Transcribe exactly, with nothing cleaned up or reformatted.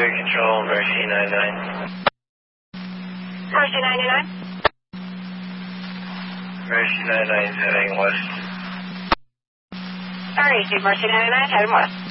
Highway Control, Mercy ninety-nine. Mercy ninety-nine? Mercy ninety-nine is heading west. Sorry, Mercy ninety-nine, heading west.